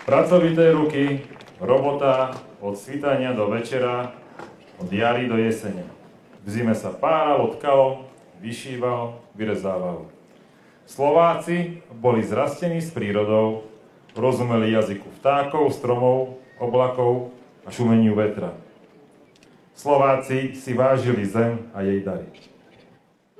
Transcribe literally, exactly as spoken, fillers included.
Pracovité ruky, robota od svitania do večera, od jary do jesene. V zime sa páral, tkalo, vyšíval, vyrezával. Slováci boli zrastení s prírodou, rozumeli jazyku vtákov, stromov, oblakov a šumeniu vetra. Slováci si vážili zem a jej dary.